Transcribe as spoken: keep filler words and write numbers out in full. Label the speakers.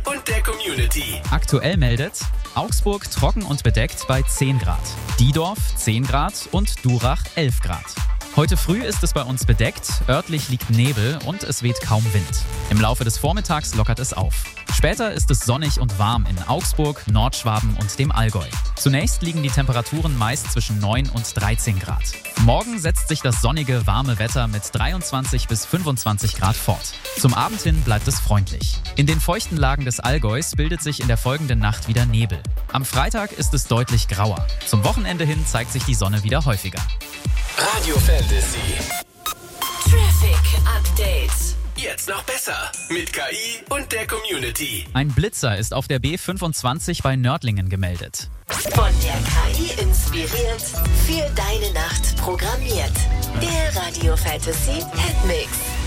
Speaker 1: und der Community.
Speaker 2: Aktuell meldet Augsburg trocken und bedeckt bei zehn Grad, Diedorf zehn Grad und Durach elf Grad. Heute früh ist es bei uns bedeckt, örtlich liegt Nebel und es weht kaum Wind. Im Laufe des Vormittags lockert es auf. Später ist es sonnig und warm in Augsburg, Nordschwaben und dem Allgäu. Zunächst liegen die Temperaturen meist zwischen neun und dreizehn Grad. Morgen setzt sich das sonnige, warme Wetter mit dreiundzwanzig bis fünfundzwanzig Grad fort. Zum Abend hin bleibt es freundlich. In den feuchten Lagen des Allgäus bildet sich in der folgenden Nacht wieder Nebel. Am Freitag ist es deutlich grauer. Zum Wochenende hin zeigt sich die Sonne wieder häufiger.
Speaker 1: Radio Fantasy.
Speaker 3: Traffic Update.
Speaker 1: Jetzt noch besser mit K I und der Community.
Speaker 2: Ein Blitzer ist auf der B fünfundzwanzig bei Nördlingen gemeldet.
Speaker 3: Von der K I inspiriert, für deine Nacht programmiert. Der Radio Fantasy Hitmix.